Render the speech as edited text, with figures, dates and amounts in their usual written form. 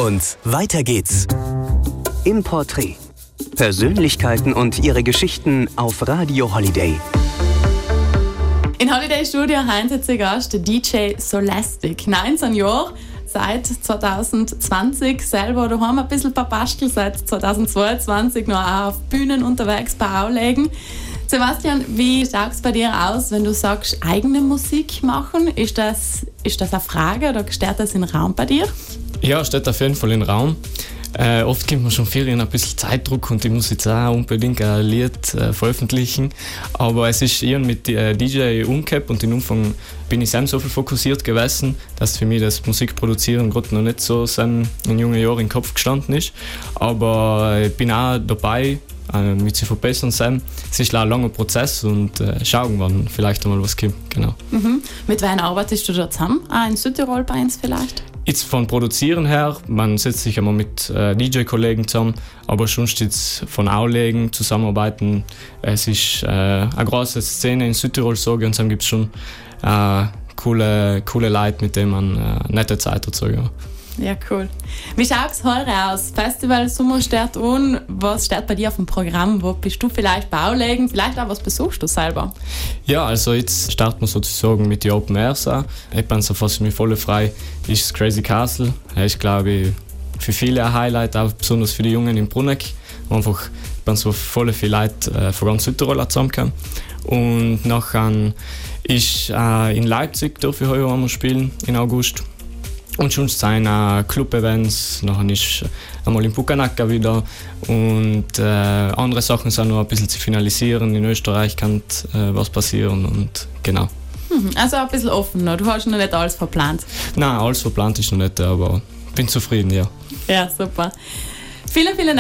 Und weiter geht's. Im Porträt. Persönlichkeiten und ihre Geschichten auf Radio Holiday. In Holiday Studio heute zu Gast der DJ Solastic. 19 Jahre, seit 2020 selber daheim ein bisschen Papastel, seit 2022 noch auch auf Bühnen unterwegs bei Auflegen. Sebastian, wie schaut es bei dir aus, wenn du sagst, eigene Musik machen? Ist das eine Frage oder steht das im Raum bei dir? Ja, steht auf jeden Fall im Raum. Oft kommt man schon Ferien ein bisschen Zeitdruck und ich muss jetzt auch unbedingt ein Lied veröffentlichen. Aber es ist eher mit DJ umgekehrt und im Anfang bin ich selbst so viel fokussiert gewesen, dass für mich das Musikproduzieren gerade noch nicht so in jungen Jahren im Kopf gestanden ist. Aber ich bin auch dabei, mit zu verbessern sein. Es ist ein langer Prozess und schauen, wann vielleicht einmal was kommt. Genau. Mhm. Mit wem arbeitest du da zusammen? Auch in Südtirol bei uns vielleicht? Jetzt von Produzieren her, man setzt sich einmal mit DJ-Kollegen zusammen, aber schon jetzt von Auflegen, Zusammenarbeiten. Es ist eine große Szene in Südtirol, sage ich, und dann gibt es schon coole Leute, mit denen man nette Zeit dazu hat. Ja, cool. Wie schaut es heute aus? Festival Sommer steht an. Was steht bei dir auf dem Programm? Wo bist du vielleicht Baulegen? Vielleicht auch was besuchst du selber? Ja, also jetzt starten wir sozusagen mit den Open Airs an. So fasse ich mich voll frei. Ist das Crazy Castle. Das ist, glaube ich, für viele ein Highlight, auch besonders für die Jungen in Bruneck, wo einfach so voll viele Leute von ganz Südtirol zusammenkommen. Und nachher ist in Leipzig, darf ich heute einmal spielen, im August. Und schon sind Club-Events, nachher ist einmal in Pucanaca wieder und andere Sachen sind noch ein bisschen zu finalisieren. In Österreich kann was passieren und genau. Also ein bisschen offen noch, du hast noch nicht alles verplant? Nein, alles verplant ist noch nicht, aber bin zufrieden, ja. Ja, super. Vielen Dank.